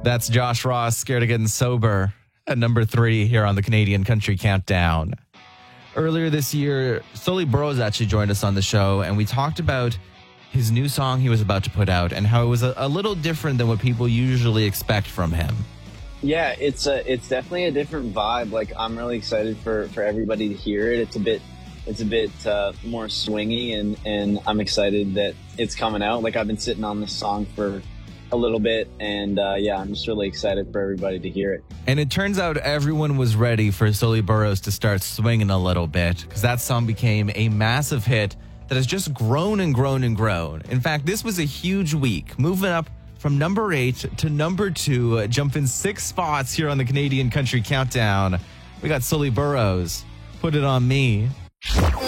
That's Josh Ross, Scared of Getting Sober, at number 3 here on the Canadian Country Countdown. Earlier this year, Sully Burrows actually joined us on the show, and we talked about his new song he was about to put out and how it was a little different than what people usually expect from him. Yeah, it's definitely a different vibe. Like, I'm really excited for everybody to hear it. It's a bit more swingy, and I'm excited that it's coming out. Like, I've been sitting on this song for a little bit, and I'm just really excited for everybody to hear it. And it turns out everyone was ready for Sully Burrows to start swinging a little bit, because that song became a massive hit that has just grown and grown and grown. In fact, this was a huge week, moving up from number 8 to number 2, jumping 6 spots here on the Canadian Country Countdown. We got Sully Burrows, Put It On Me.